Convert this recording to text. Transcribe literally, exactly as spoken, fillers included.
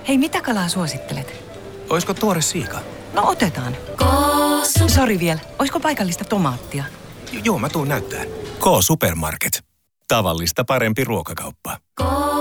Hei, mitä kalaa suosittelet? Oisko tuore siika? No otetaan. Sori vielä, oisko paikallista tomaattia? J- joo, mä tuun näyttää. K-Supermarket. Tavallista parempi ruokakauppa.